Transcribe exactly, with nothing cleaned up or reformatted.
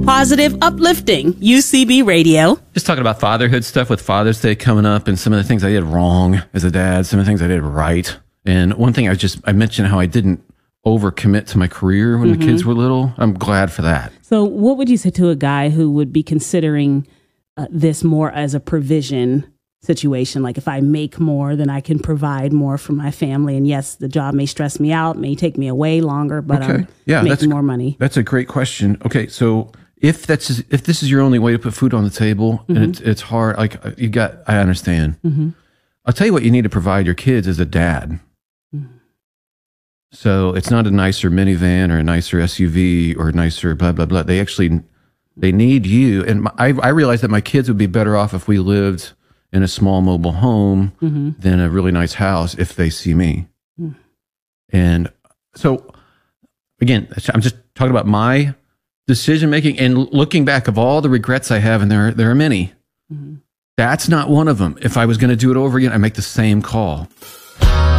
positive, uplifting U C B Radio. Just talking about fatherhood stuff with Father's Day coming up and some of the things I did wrong as a dad, some of the things I did right. And one thing I just, I mentioned how I didn't overcommit to my career when mm-hmm. the kids were little. I'm glad for that. So what would you say to a guy who would be considering uh, this more as a provision situation? Like, if I make more, then I can provide more for my family. And yes, the job may stress me out, may take me away longer, but okay. I'm yeah, making more money. That's a great question. Okay, so if that's if this is your only way to put food on the table, mm-hmm. and it's, it's hard, like you got, I understand. Mm-hmm. I'll tell you what you need to provide your kids as a dad. Mm-hmm. So it's not a nicer minivan or a nicer S U V or a nicer blah, blah, blah. They actually, they need you. And my, I, I realized that my kids would be better off if we lived in a small mobile home mm-hmm. than a really nice house if they see me. Mm. And so, again, I'm just talking about my decision-making and looking back of all the regrets I have, and there, there are many. Mm-hmm. That's not one of them. If I was going to do it over again, I'd make the same call.